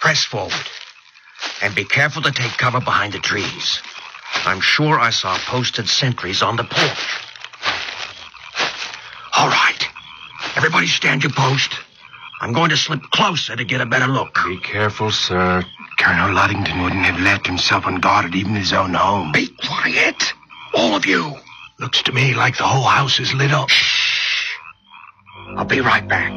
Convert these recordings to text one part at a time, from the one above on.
Press forward. And be careful to take cover behind the trees. I'm sure I saw posted sentries on the porch. All right. Everybody stand your post. I'm going to slip closer to get a better look. Be careful, sir. Colonel Luddington wouldn't have left himself unguarded even in his own home. Be quiet. All of you. Looks to me like the whole house is lit up. Shh. I'll be right back.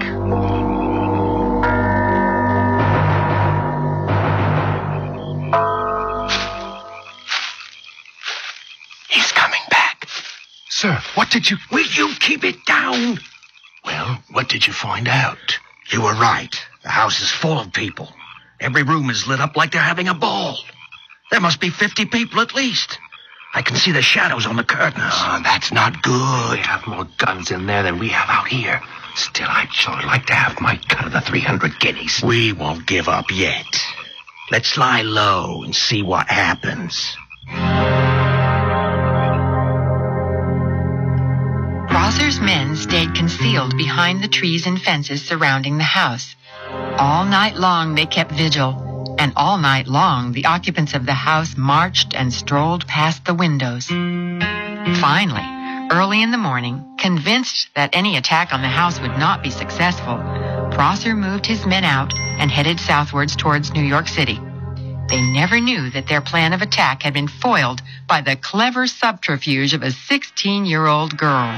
He's coming back. Sir, what did you... Will you keep it down? Well, what did you find out? You were right. The house is full of people. Every room is lit up like they're having a ball. There must be 50 people at least. I can see the shadows on the curtains. Oh, that's not good. They have more guns in there than we have out here. Still, I'd sure like to have my cut of the 300 guineas. We won't give up yet. Let's lie low and see what happens. Prosser's men stayed concealed behind the trees and fences surrounding the house. All night long they kept vigil, and all night long the occupants of the house marched and strolled past the windows. Finally, early in the morning, convinced that any attack on the house would not be successful, Prosser moved his men out and headed southwards towards New York City. They never knew that their plan of attack had been foiled by the clever subterfuge of a 16-year-old girl.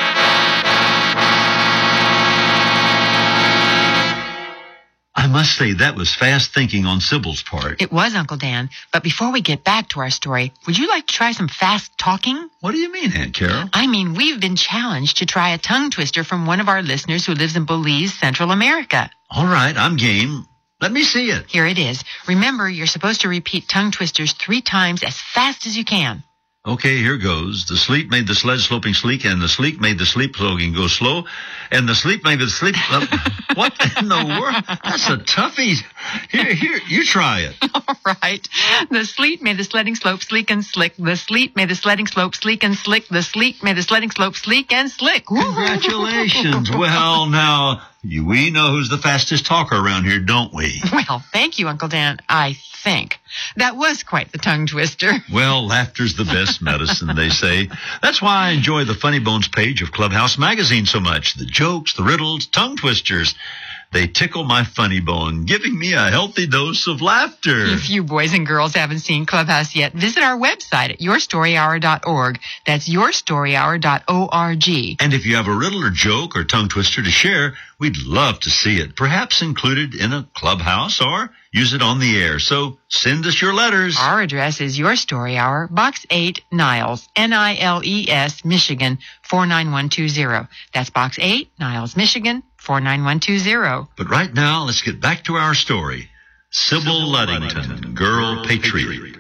I must say that was fast thinking on Sybil's part. It was, Uncle Dan. But before we get back to our story, would you like to try some fast talking? What do you mean, Aunt Carol? I mean, we've been challenged to try a tongue twister from one of our listeners who lives in Belize, Central America. All right, I'm game. Let me see it. Here it is. Remember, you're supposed to repeat tongue twisters 3 times as fast as you can. Okay, here goes. The sleet made the sled sloping sleek, and the sleek made the sleep sloping go slow, and the sleep made the sleep... what in the world? That's a toughie. Here, you try it. All right. The sleet made the sledding slope sleek and slick. The sleet made the sledding slope sleek and slick. The sleet made the sledding slope sleek and slick. Congratulations. Well, now, we know who's the fastest talker around here, don't we? Well, thank you, Uncle Dan, I think. That was quite the tongue twister. Well, laughter's the best medicine, they say. That's why I enjoy the Funny Bones page of Clubhouse Magazine so much. The jokes, the riddles, tongue twisters. They tickle my funny bone, giving me a healthy dose of laughter. If you boys and girls haven't seen Clubhouse yet, visit our website at yourstoryhour.org. That's yourstoryhour.org. And if you have a riddle or joke or tongue twister to share, we'd love to see it, perhaps included in a Clubhouse or use it on the air. So send us your letters. Our address is Your Story Hour, Box 8, Niles, Niles, Michigan, 49120. That's Box 8, Niles, Michigan, 49120. But right now, let's get back to our story. Sybil Luddington, Girl Patriot.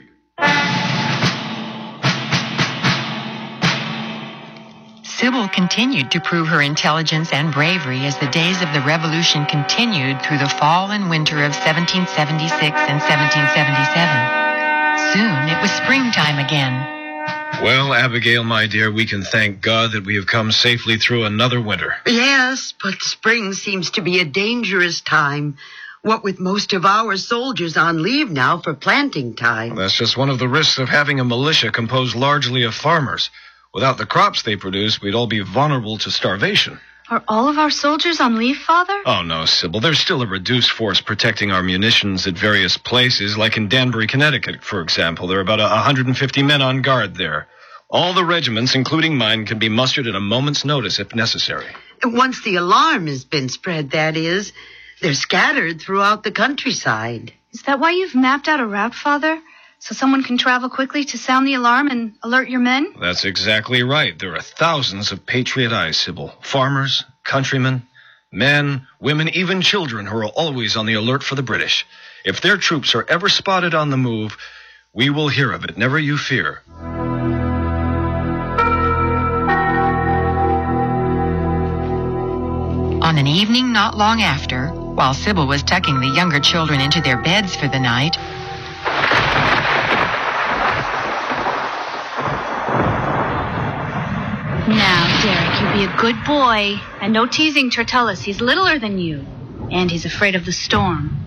Sybil continued to prove her intelligence and bravery as the days of the Revolution continued through the fall and winter of 1776 and 1777. Soon it was springtime again. Well, Abigail, my dear, we can thank God that we have come safely through another winter. Yes, but spring seems to be a dangerous time. What with most of our soldiers on leave now for planting time. That's just one of the risks of having a militia composed largely of farmers. Without the crops they produce, we'd all be vulnerable to starvation. Are all of our soldiers on leave, Father? Oh, no, Sybil. There's still a reduced force protecting our munitions at various places, like in Danbury, Connecticut, for example. There are about 150 men on guard there. All the regiments, including mine, can be mustered at a moment's notice if necessary. Once the alarm has been spread, that is, they're scattered throughout the countryside. Is that why you've mapped out a route, Father? So someone can travel quickly to sound the alarm and alert your men? That's exactly right. There are thousands of patriot eyes, Sybil. Farmers, countrymen, men, women, even children who are always on the alert for the British. If their troops are ever spotted on the move, we will hear of it, never you fear. On an evening not long after, while Sybil was tucking the younger children into their beds for the night, Now, Derek, you be a good boy. And no teasing Tertullus. He's littler than you. And he's afraid of the storm.